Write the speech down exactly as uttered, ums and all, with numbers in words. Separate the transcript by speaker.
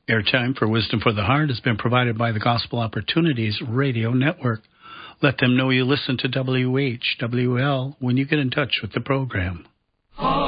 Speaker 1: Airtime for Wisdom for the Heart has been provided by the Gospel Opportunities Radio Network. Let them know you listen to W H W L when you get in touch with the program.